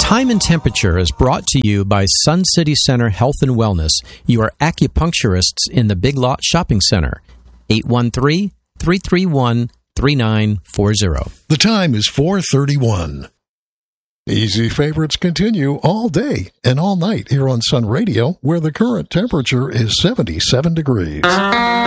Time and Temperature is brought to you by Sun City Center Health and Wellness, your acupuncturists in the Big Lot Shopping Center. 813-331-3940. The time is 4:31. Easy favorites continue all day and all night here on Sun Radio, where the current temperature is 77 degrees.